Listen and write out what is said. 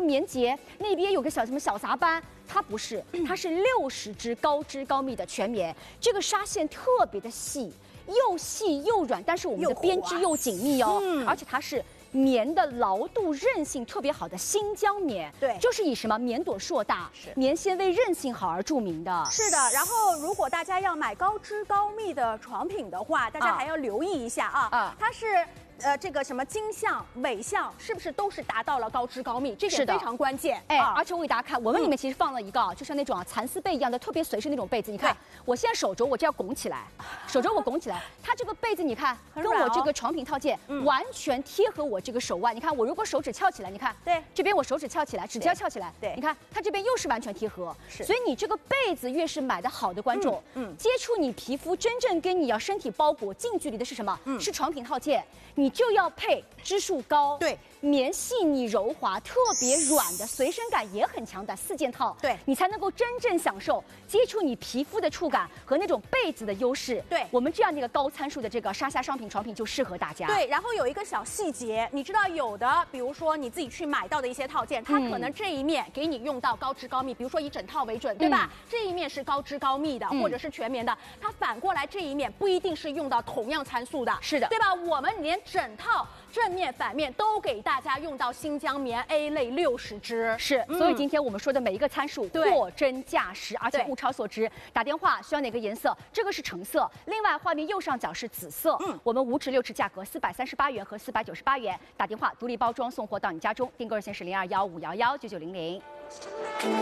棉结，那边有个什么小杂斑，它不是，它是60支高织高密的全棉，这个纱线特别的细，又细又软，但是我们的编织又紧密哦，而且它是。 棉的牢度韧性特别好的新疆棉， 对， 就是以什么棉朵硕大、棉纤维韧性好而著名的。 是的，然后如果大家要买高织高密的床品的话，大家还要留意一下啊，它是。 这个什么经项、纬项是不是都是达到了高织高密？这点非常关键。 哎，而且我给大家看，我们里面其实放了一个，就像那种蚕丝被一样的特别随身那种被子。你看，我现在手肘我这样拱起来，手肘我拱起来，它这个被子你看，跟我这个床品套件完全贴合我这个手腕。你看，我如果手指翘起来，你看，对，这边我手指翘起来，指尖翘起来，对，你看它这边又是完全贴合。是，所以你这个被子越是买的好的观众，接触你皮肤真正跟你要身体包裹近距离的是什么？是床品套件，你就要配。 支数高，对，棉细腻柔滑，特别软的，随身感也很强的4件套，对你才能够真正享受接触你皮肤的触感和那种被子的优势。对我们这样的一个高参数的这个纱下商品床品就适合大家。 对，然后有一个小细节，你知道有的，比如说你自己去买到的一些套件，它可能这一面给你用到高织高密，比如说以整套为准，对吧？这一面是高织高密的，或者是全棉的，它反过来这一面不一定是用到同样参数的，是的，对吧？我们连整套。 正面、反面都给大家用到新疆棉 A 类60支，是， 所以今天我们说的每一个参数货真价实，而且物超所值。打电话需要哪个颜色？这个是橙色，另外画面右上角是紫色。我们5支6支价格438元和498元，打电话独立包装送货到你家中，订购热线是0215119900。